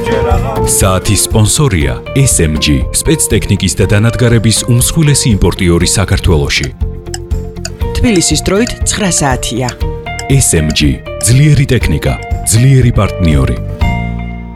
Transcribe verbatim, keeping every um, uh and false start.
საათის სპონსორია ეს ემ ჯი, სპეცტექნიკის და დანადგარების უმსხვილესი იმპორტიორი საქართველოში. თბილისის დროით ცხრა საათია. ეს ემ ჯი, ძლიერი ტექნიკა, ძლიერი პარტნიორი.